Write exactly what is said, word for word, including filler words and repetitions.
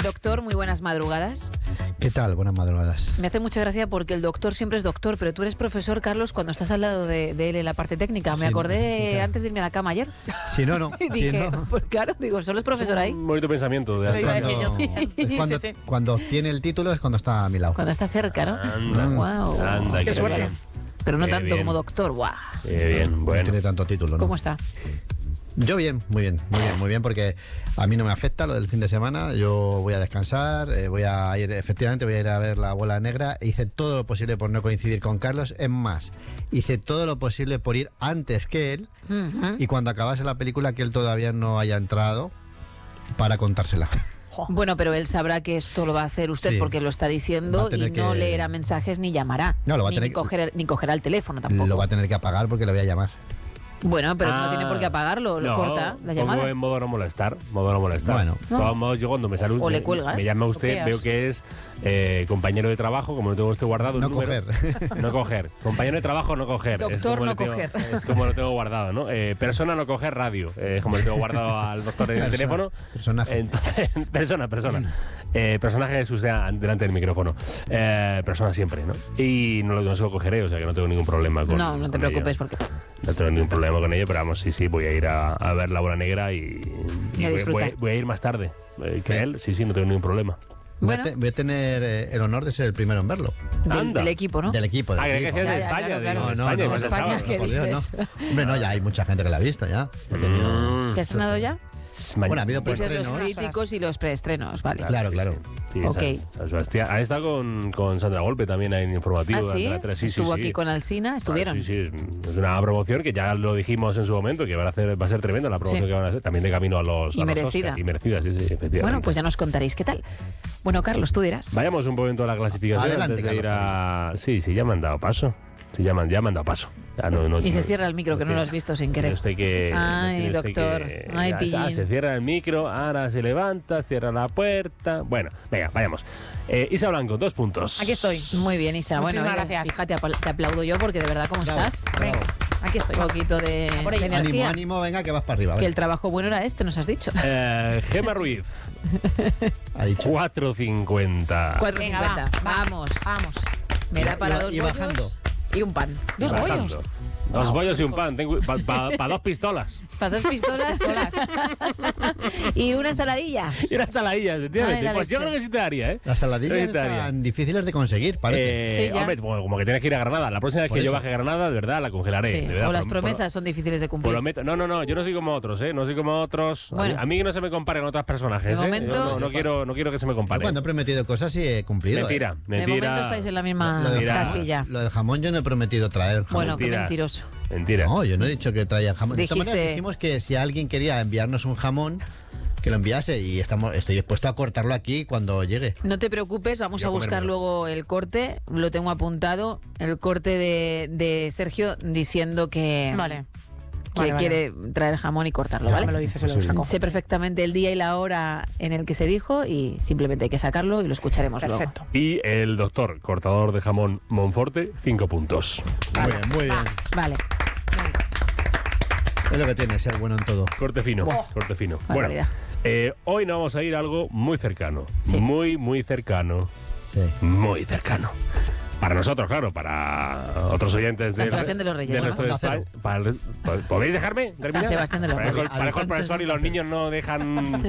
Doctor, muy buenas madrugadas. ¿Qué tal? Buenas madrugadas. Me hace mucha gracia porque el doctor siempre es doctor, pero tú eres profesor, Carlos, cuando estás al lado de, de él en la parte técnica. Me Sí, acordé claro. antes de irme a la cama ayer. Si no, no. Y Si dije, no. pues claro, digo, solo es profesor ahí. Un bonito pensamiento. De Es Astrid. cuando, es cuando, Sí, sí. cuando tiene el título es cuando está a mi lado. Cuando está cerca, ¿no? Anda, Wow. anda, Qué qué suerte. bien. Pero no Qué tanto bien. como doctor. Guau. Qué bien, No bueno. tiene tanto título, ¿no? ¿Cómo está? Yo bien, muy bien, muy bien, muy bien, porque a mí no me afecta lo del fin de semana. Yo voy a descansar, eh, voy a ir, efectivamente, voy a ir a ver la bola negra. Hice todo lo posible por no coincidir con Carlos. Es más, hice todo lo posible por ir antes que él Ujú. y cuando acabase la película que él todavía no haya entrado para contársela. Bueno, pero él sabrá que esto lo va a hacer usted Sí. porque lo está Va diciendo a tener y no que- leerá mensajes ni llamará. No, lo va a ni, tener ni que- coger, ni cogerá el teléfono tampoco. Lo va a tener que apagar porque le voy a llamar. Bueno, pero no Ah, tiene por qué apagarlo, lo no, corta la pongo llamada. en modo no molestar, modo no molestar. Bueno. De todos modos, yo cuando me sale O le me- cuelgas. me llama usted, Copias. veo que es eh, compañero de trabajo, como lo tengo usted guardado. un No número. coger. No coger. Compañero de trabajo, no coger. Es Doctor, como no lo tengo- coger. Es como lo tengo guardado, ¿no? Eh, persona, no coger radio. Eh, es como lo tengo guardado al doctor en el Perso- teléfono. personaje. Entonces, persona, persona. Eh, personaje es usted a- delante del micrófono. Eh, persona siempre, ¿no? Y no lo, no se lo cogeré, o sea que no tengo ningún problema con No, no te con ello. preocupes porque No tengo ningún problema con ello, pero vamos, sí, sí, voy a ir a, a ver la bola negra y, y Y a voy, disfrutar. voy- voy a ir más tarde eh, que ¿Qué? él. Sí, sí, no tengo ningún problema. Voy, Bueno. a te- voy a tener eh, el honor de ser el primero en verlo. del, Anda. del equipo, ¿no? Del equipo. Del Ah, que equipo. decías de Ya, ya, España, claro, digo, claro. de No, no, España, no, pues el España, sábado. ¿qué por Dios, dices? no. Hombre, no, ya hay mucha gente que la ha visto ya. Ya ha tenido- Mm. ¿Se ha estrenado ya? Mañana. Bueno, ha habido Dices los preestrenos. críticos y los preestrenos, vale. Claro, claro. Sí, Ok. San- San Sebastián. Ha estado con, con Sandra Golpe también en informativo. ¿Ah, durante sí? la tele. Sí, sí, Estuvo sí. aquí con Alsina, estuvieron. Ah, sí, sí, es una promoción que ya lo dijimos en su momento, que va a, hacer, va a ser tremenda la promoción Sí. que van a hacer, también de camino a los, Y a los merecida. Oscar. Y merecida, sí, sí, efectivamente. Bueno, pues ya nos contaréis qué tal. Bueno, Carlos, tú dirás. Vayamos un momento a la clasificación Adelante, antes de ir Carlos a... Sí, sí, ya me han dado paso. Sí, ya me han, ya me han dado paso. Ya no, no- Y se no- cierra el micro, que no lo has visto sin querer. Tiene usted que, Ay, tiene usted doctor. que- Ay, ya, pillín. ah, se cierra el micro, ahora se levanta, cierra la puerta. Bueno, venga, vayamos. Eh, Isa Blanco, dos puntos. Aquí estoy. Muy bien, Isa. Muchísimas bueno, gracias. Fíjate, apl- te aplaudo yo porque de verdad, ¿cómo Bravo, estás? bravo. Aquí estoy. Un poquito de, por de ello. energía. Ánimo, ánimo, venga, que vas para arriba. Que venga. el trabajo bueno era este, nos has dicho. Eh, Gema Ruiz, Ha dicho. cuatro cincuenta. cuatro Venga, cincuenta. va, va. Vamos. Vamos. Me da Y- para y- dos y bollos bajando. y un pan. ¿Dos Bajando. bollos? Dos bollos y un pan. Para dos pistolas. Para dos pistolas y una ensaladilla. Y una saladilla, efectivamente. Ay, la Pues yo leche. creo que sí te daría, ¿eh? Las saladillas Sí, te daría. están difíciles de conseguir, parece. Eh, Sí, ya. hombre, como, como que tienes que ir a Granada. La próxima vez Por que yo eso. baje a Granada, de verdad, la congelaré. Sí, de verdad, o las por- promesas son difíciles de por- cumplir. prometo- no, no, no, yo no soy como otros, ¿eh? No soy como otros. A mí- Bueno. a, mí, que no se me compare con otros personajes, De ¿eh? momento- Yo no, no quiero, no quiero que se me Yo compare. cuando he prometido cosas sí he cumplido. Mentira, ¿eh? De mentira. momento estáis en la misma Lo del Mira. casilla. Lo del jamón yo no he prometido traer jamón. Bueno, qué mentira. mentiroso. Mentira. No, yo no he dicho que traía jamón. De todas Dijiste- maneras, dijimos que si alguien quería enviarnos un jamón, que lo enviase y estamos, estoy dispuesto a cortarlo aquí cuando llegue. No te preocupes, vamos Voy a a buscar comérmelo. luego el corte. Lo tengo apuntado. El corte de, de Sergio diciendo que, Vale. que Vale, vale. quiere traer jamón y cortarlo, Ya ¿vale? me lo dices y lo Sí. saco. Sé perfectamente el día y la hora en el que se dijo y simplemente hay que sacarlo y lo escucharemos Perfecto. Y el doctor, cortador de jamón Monforte, cinco puntos. Muy bien, muy bien. luego. Vale, Es lo que tiene ser bueno en todo. Corte fino, Buah. corte fino. Barbaridad. Bueno, eh, hoy nos vamos a ir a algo muy cercano. Sí. Muy, muy cercano. Sí. Muy cercano. Para nosotros, claro, para otros oyentes San del- Sebastián de los Reyes, del ¿no? resto de Onda cero. España. Para el re- ¿Podéis dejarme terminar? Sebastián de los Parejo- Reyes. parejo el Habitantes profesor y los Onda niños no dejan